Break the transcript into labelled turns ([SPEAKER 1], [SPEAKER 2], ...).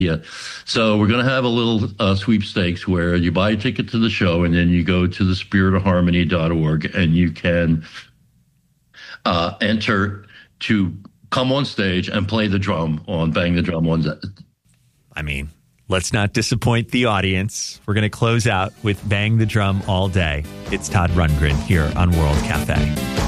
[SPEAKER 1] Yeah. So we're going to have a little sweepstakes where you buy a ticket to the show and then you go to the spiritofharmony.org and you can enter to come on stage and play the drum on Bang the Drum on.
[SPEAKER 2] I mean, let's not disappoint the audience. We're going to close out with Bang the Drum all day. It's Todd Rundgren here on World Cafe.